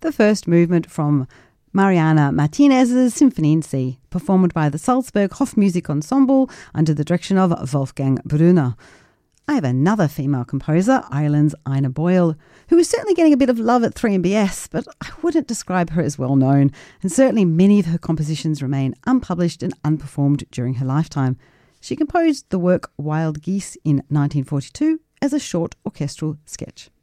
the first movement from Mariana Martinez's Symphony in C, performed by the Salzburg Hofmusik Ensemble under the direction of Wolfgang Brunner. I have another female composer, Ireland's Ina Boyle, who is certainly getting a bit of love at 3MBS, but I wouldn't describe her as well known, and certainly many of her compositions remain unpublished and unperformed during her lifetime. She composed the work Wild Geese in 1942 as a short orchestral sketch.